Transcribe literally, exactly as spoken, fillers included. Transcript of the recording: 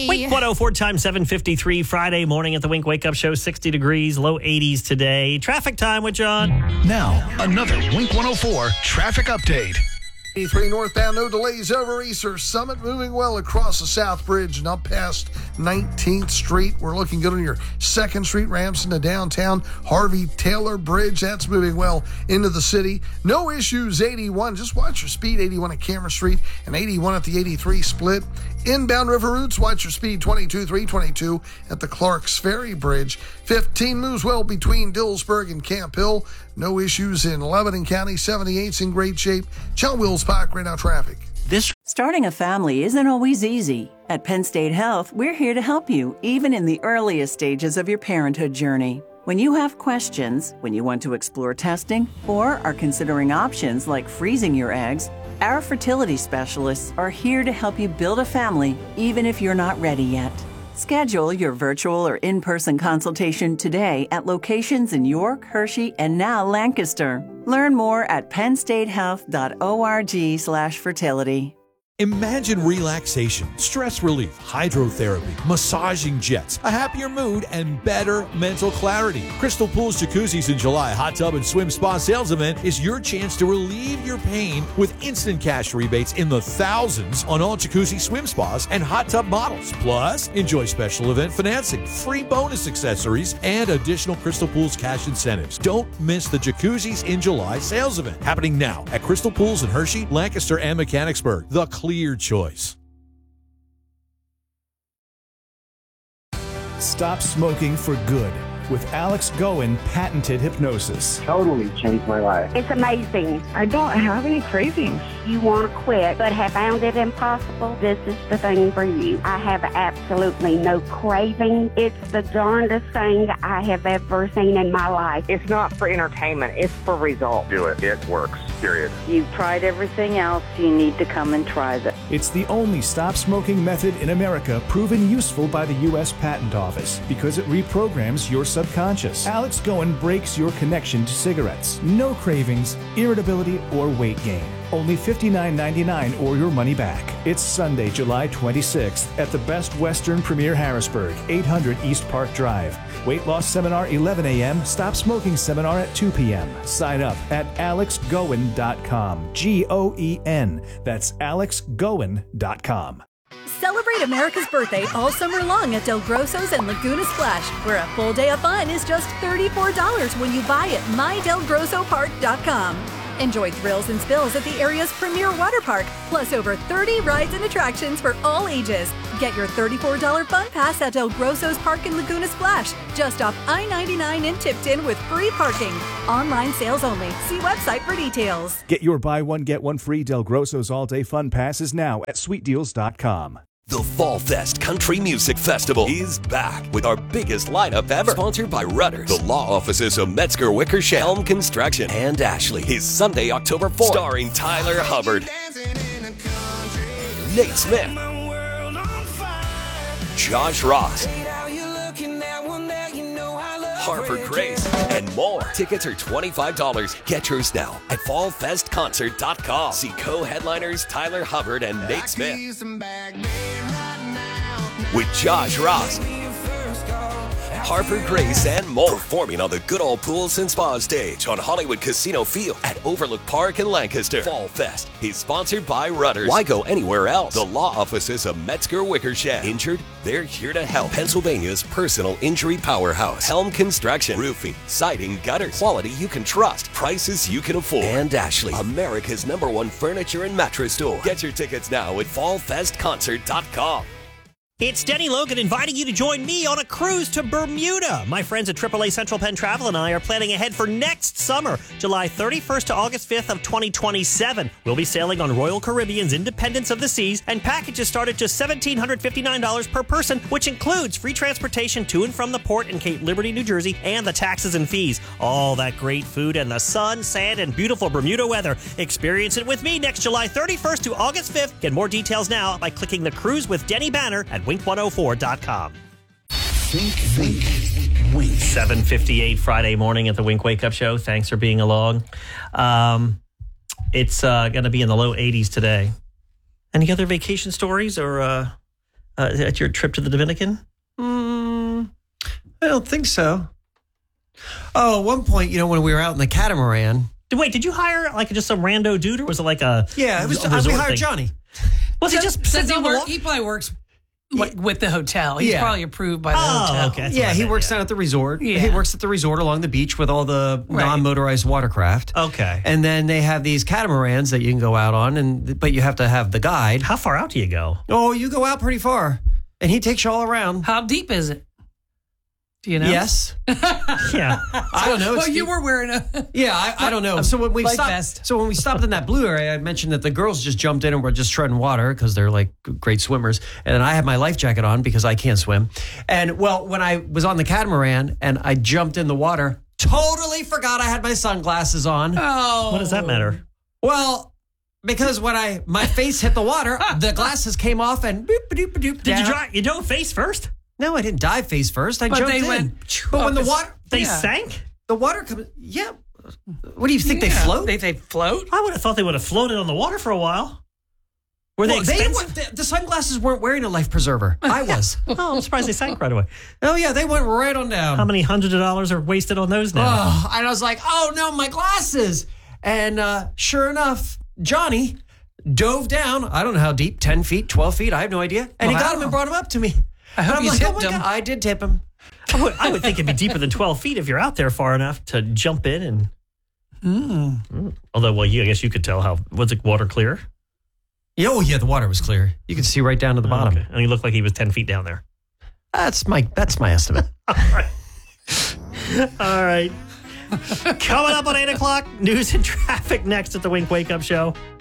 Wink one oh four times seven fifty-three Friday morning at the Wink Wake Up Show. sixty degrees, low eighties today. Traffic time with John. Now, another Wink one oh four traffic update. eighty-three northbound, no delays over Easter Summit, moving well across the South Bridge and up past nineteenth Street. We're looking good on your second Street ramps into downtown. Harvey Taylor Bridge, that's moving well into the city. No issues, eighty-one. Just watch your speed, eighty-one at Cameron Street and eighty-one at the eighty-three split. Inbound river routes, watch your speed, twenty-two, three twenty-two at the Clarks Ferry Bridge. fifteen moves well between Dillsburg and Camp Hill. No issues in Lebanon County. seventy-eight's in great shape. John Wills Park, right now traffic. This Starting a family isn't always easy. At Penn State Health, we're here to help you, even in the earliest stages of your parenthood journey. When you have questions, when you want to explore testing, or are considering options like freezing your eggs, our fertility specialists are here to help you build a family, even if you're not ready yet. Schedule your virtual or in-person consultation today at locations in York, Hershey, and now Lancaster. Learn more at pennstatehealth.org slash fertility. Imagine relaxation, stress relief, hydrotherapy, massaging jets, a happier mood, and better mental clarity. Crystal Pools Jacuzzis in July Hot Tub and Swim Spa Sales Event is your chance to relieve your pain with instant cash rebates in the thousands on all jacuzzi swim spas and hot tub models. Plus, enjoy special event financing, free bonus accessories, and additional Crystal Pools cash incentives. Don't miss the Jacuzzis in July sales event happening now at Crystal Pools in Hershey, Lancaster, and Mechanicsburg. The clear choice. Stop smoking for good with Alex Goen patented hypnosis. Totally changed my life. It's amazing. I don't have any cravings. You want to quit but have found it impossible? This is the thing for you. I have absolutely no craving. It's the darndest thing I have ever seen in my life. It's not for entertainment. It's for results. Do it. It works. Period. You've tried everything else. You need to come and try this. It's the only stop smoking method in America proven useful by the U S Patent Office because it reprograms your subconscious. Alex Goen breaks your connection to cigarettes. No cravings, irritability, or weight gain. Only fifty-nine ninety-nine or your money back. It's Sunday, July twenty-sixth at the Best Western Premier Harrisburg, eight hundred East Park Drive. Weight loss seminar eleven a.m. Stop smoking seminar at two p.m. Sign up at alex goen dot com. G O E N. That's alex goen dot com. Celebrate America's birthday all summer long at Del Grosso's and Laguna Splash, where a full day of fun is just thirty-four dollars when you buy at my del grosso park dot com. Enjoy thrills and spills at the area's premier water park, plus over thirty rides and attractions for all ages. Get your thirty-four dollars fun pass at Del Grosso's Park in Laguna Splash, just off I ninety-nine in Tipton with free parking. Online sales only. See website for details. Get your buy one, get one free Del Grosso's all-day fun passes now at sweet deals dot com. The Fall Fest Country Music Festival is back with our biggest lineup ever. Sponsored by Rudders, the law offices of Metzger Wickersham, Helm Construction, and Ashley. Is Sunday, October fourth. Starring Tyler Hubbard, Nate Smith, Josh Ross, Harper Grace, and more. Tickets are twenty-five dollars. Get yours now at fall fest concert dot com. See co-headliners Tyler Hubbard and Nate Smith with Josh Ross, Harper Grace, and more. Performing on the Good Old Pools and Spa stage on Hollywood Casino Field at Overlook Park in Lancaster. Fall Fest is sponsored by Rudders. Why go anywhere else? The law offices of Metzger Wickersham. Injured? They're here to help. Pennsylvania's personal injury powerhouse. Helm Construction. Roofing, siding, gutters. Quality you can trust. Prices you can afford. And Ashley, America's number one furniture and mattress store. Get your tickets now at fall fest concert dot com. It's Denny Logan inviting you to join me on a cruise to Bermuda. My friends at triple A Central Penn Travel and I are planning ahead for next summer, July thirty-first to August fifth of twenty twenty-seven. We'll be sailing on Royal Caribbean's Independence of the Seas, and packages start at just one thousand seven hundred fifty-nine dollars per person, which includes free transportation to and from the port in Cape Liberty, New Jersey, and the taxes and fees. All that great food and the sun, sand, and beautiful Bermuda weather. Experience it with me next July thirty-first to August fifth. Get more details now by clicking the Cruise with Denny banner at wink one oh four dot com. Think, think, wink. seven fifty-eight Friday morning at the Wink Wake Up Show. Thanks for being along. Um, it's uh, going to be in the low eighties today. Any other vacation stories or uh, uh, at your trip to the Dominican? Mm, I don't think so. Oh, at one point, you know, when we were out in the catamaran. Wait, did you hire like just some rando dude, or was it like a Yeah, it was. a Uh, we resort hired thing? Johnny. Was he Does- just does sitting he on the work? wall? He probably works like, with the hotel. He's Yeah. probably approved by the Oh, hotel. okay. That's Yeah, what I he meant, works yeah. down at the resort. Yeah. He works at the resort along the beach with all the Right. non-motorized watercraft. Okay. And then they have these catamarans that you can go out on, and but you have to have the guide. How far out do you go? Oh, you go out pretty far, and he takes you all around. How deep is it? Do you know? Yes. Yeah. I don't know. Well, It's you deep. were wearing a. Yeah, I, I don't know. So when we Life stopped, vest. so when we stopped in that blue area, I mentioned that the girls just jumped in and were just treading water because they're like great swimmers, and then I had my life jacket on because I can't swim. And well, when I was on the catamaran and I jumped in the water, totally forgot I had my sunglasses on. Oh. What does that matter? Well, because when I my face hit the water, the glasses came off and boop doop doop. Did you try? You dove face first? No, I didn't dive face first. I But jumped they in. went but when the up water, They Yeah. sank? the water comes, yeah. What do you think? They Yeah. float? They, they float? I would have thought they would have floated on the water for a while. Were they Well, they expensive? were, the, the sunglasses weren't wearing a life preserver. I was. Oh, I'm surprised they sank right away. Oh yeah, they went right on down. How many hundreds of dollars are wasted on those now? Oh, and I was like, oh no, my glasses. And uh, sure enough, Johnny dove down. I don't know how deep, ten feet, twelve feet. I have no idea. And he got Wow. him and brought him up to me. I hope And I'm you like, tipped oh my him. God. I did tip him. I, would, I would think it'd be deeper than twelve feet if you're out there far enough to jump in and. Mm. Although, well, you, I guess you could tell how was it water clear? Oh yeah, the water was clear. You could see right down to the bottom. Okay. And he looked like he was ten feet down there. That's my that's my estimate. All right. All right. Coming up on eight o'clock, news and traffic next at the Wink Wake Up Show.